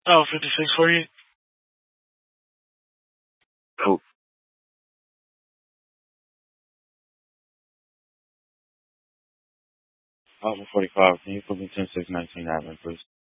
Oh, 56 for you? Cool. Alpha 45, can you put me 10-6-19 admin, please?